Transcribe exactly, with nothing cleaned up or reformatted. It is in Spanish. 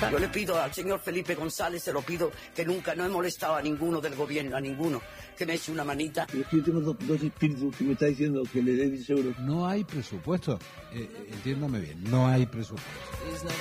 cosa. Yo le pido al señor Felipe González, se lo pido, que nunca no he molestado a ninguno del gobierno, a ninguno, que me eche una manita. Pero es que yo tengo dos, dos espíritus que me está diciendo que le dé diez euros. No hay presupuesto. Eh, entiéndame bien, no hay presupuesto.